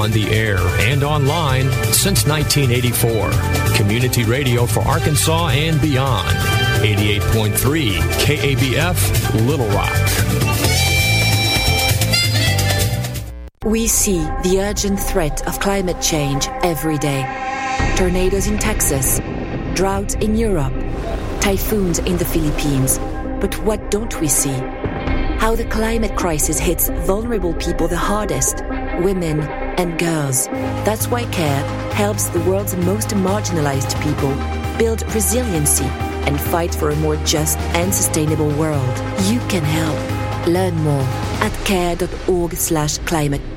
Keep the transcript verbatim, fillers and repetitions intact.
on the air and online since nineteen eighty-four. Community radio for Arkansas and beyond. eighty-eight point three K A B F, Little Rock. We see the urgent threat of climate change every day. Tornadoes in Texas, droughts in Europe, typhoons in the Philippines. But what don't we see? How the climate crisis hits vulnerable people the hardest, women and girls. That's why CARE helps the world's most marginalized people build resiliency and fight for a more just and sustainable world. You can help. Learn more at care.org slash climate